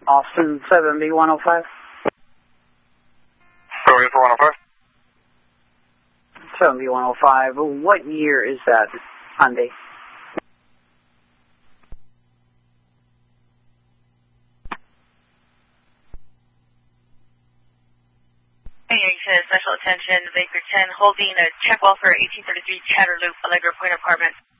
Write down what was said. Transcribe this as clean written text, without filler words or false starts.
Austin 7B105. 7B105. 7B105. What year is that Hyundai? Special attention, Baker 10, holding a check well for 1833 Chatterloop, Allegra Point Apartment.